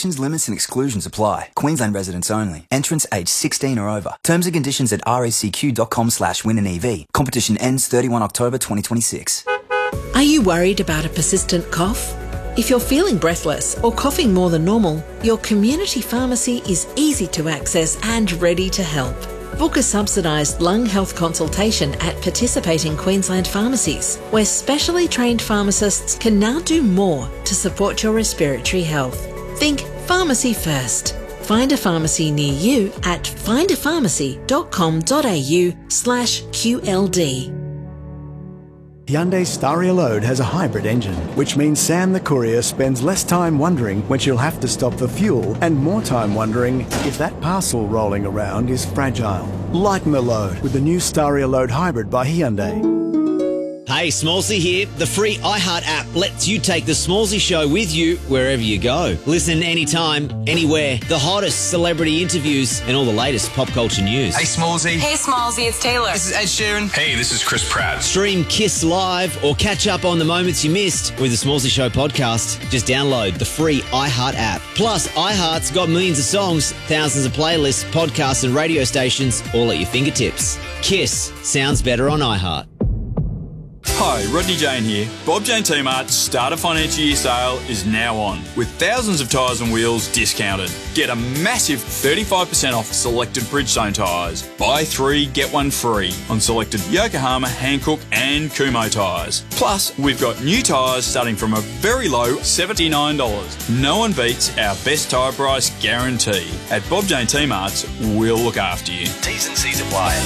Restrictions, limits and exclusions apply. Queensland residents only. Entrants aged 16 or over. Terms and conditions at recq.com/winanev. Competition ends 31 October 2026. Are you worried about a persistent cough? If you're feeling breathless or coughing more than normal, your community pharmacy is easy to access and ready to help. Book a subsidised lung health consultation at participating Queensland pharmacies, where specially trained pharmacists can now do more to support your respiratory health. Think pharmacy first. Find a pharmacy near you at findaPharmacy.com.au/QLD. Hyundai Staria Load has a hybrid engine, which means Sam the courier spends less time wondering when she'll have to stop for fuel and more time wondering if that parcel rolling around is fragile. Lighten the load with the new Staria Load Hybrid by Hyundai. Hey, Smallsy here. The free iHeart app lets you take the Smallsy show with you wherever you go. Listen anytime, anywhere. The hottest celebrity interviews and all the latest pop culture news. Hey, Smallsy. Hey, Smallsy, it's Taylor. This is Ed Sheeran. Hey, this is Chris Pratt. Stream Kiss Live or catch up on the moments you missed with the Smallsy Show podcast. Just download the free iHeart app. Plus, iHeart's got millions of songs, thousands of playlists, podcasts and radio stations all at your fingertips. Kiss sounds better on iHeart. Hi, Rodney Jane here. Bob Jane T-Mart's Starter Financial Year sale is now on, with thousands of tyres and wheels discounted. Get a massive 35% off selected Bridgestone tyres. Buy 3, get 1 free on selected Yokohama, Hankook and Kumho tyres. Plus, we've got new tyres starting from a very low $79. No one beats our best tyre price guarantee. At Bob Jane T-Mart's, we'll look after you. T's and C's apply.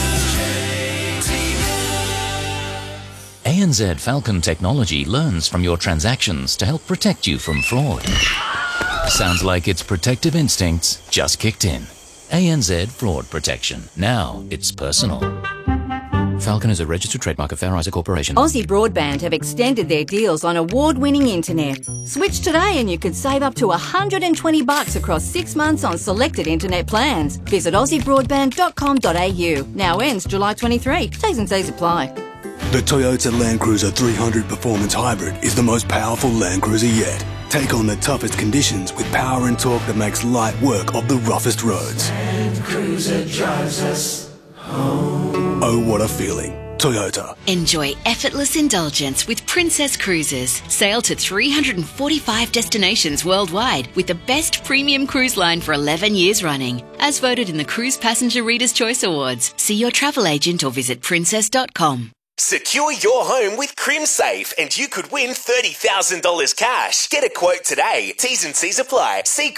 ANZ Falcon technology learns from your transactions to help protect you from fraud. Sounds like its protective instincts just kicked in. ANZ Fraud Protection. Now it's personal. Falcon is a registered trademark of Fair Isaac Corporation. Aussie Broadband have extended their deals on award-winning internet. Switch today and you could save up to $120 across 6 months on selected internet plans. Visit aussiebroadband.com.au. Now ends July 23. T's and C's apply. The Toyota Land Cruiser 300 Performance Hybrid is the most powerful Land Cruiser yet. Take on the toughest conditions with power and torque that makes light work of the roughest roads. Land Cruiser drives us home. Oh, what a feeling. Toyota. Enjoy effortless indulgence with Princess Cruises. Sail to 345 destinations worldwide with the best premium cruise line for 11 years running. As voted in the Cruise Passenger Reader's Choice Awards. See your travel agent or visit princess.com. Secure your home with CrimSafe and you could win $30,000 cash. Get a quote today. T's and C's apply. See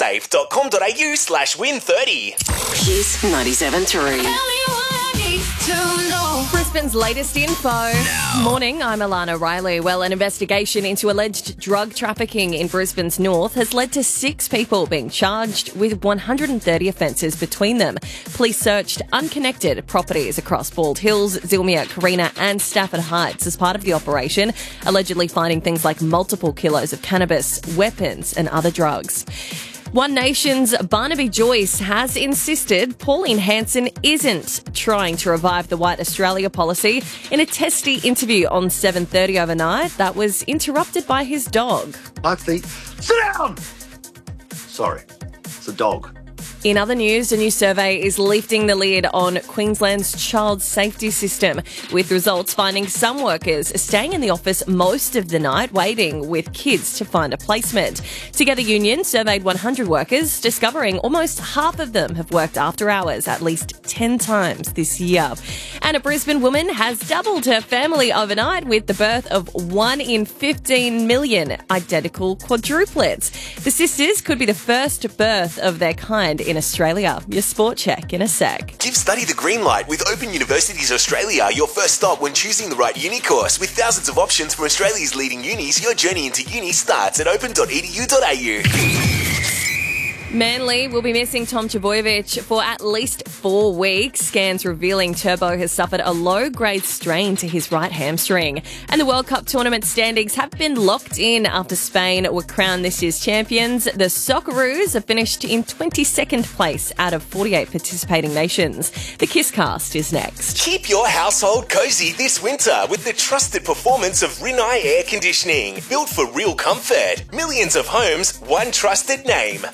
crimsafe.com.au/win30. Kiss 97.3. Brisbane's latest info. Now. Morning, I'm Alana Riley. Well, an investigation into alleged drug trafficking in Brisbane's north has led to 6 people being charged with 130 offences between them. Police searched unconnected properties across Bald Hills, Zilmia, Carina and Stafford Heights as part of the operation, allegedly finding things like multiple kilos of cannabis, weapons and other drugs. One Nation's Barnaby Joyce has insisted Pauline Hanson isn't trying to revive the White Australia policy. In a testy interview on 7:30 overnight, that was interrupted by his dog. I think, sit down! Sorry, it's a dog. In other news, a new survey is lifting the lid on Queensland's child safety system, with results finding some workers staying in the office most of the night waiting with kids to find a placement. Together Union surveyed 100 workers, discovering almost half of them have worked after hours at least 10 times this year. And a Brisbane woman has doubled her family overnight with the birth of 1 in 15 million identical quadruplets. The sisters could be the first birth of their kind in Australia. Your sport check in a sec. Give study the green light with Open Universities Australia, your first stop when choosing the right uni course. With thousands of options from Australia's leading unis, your journey into uni starts at open.edu.au. Manly will be missing Tom Trbojevic for at least 4 weeks. Scans revealing Turbo has suffered a low-grade strain to his right hamstring. And the World Cup tournament standings have been locked in after Spain were crowned this year's champions. The Socceroos have finished in 22nd place out of 48 participating nations. The Kisscast is next. Keep your household cozy this winter with the trusted performance of Rinnai Air Conditioning. Built for real comfort. Millions of homes, one trusted name.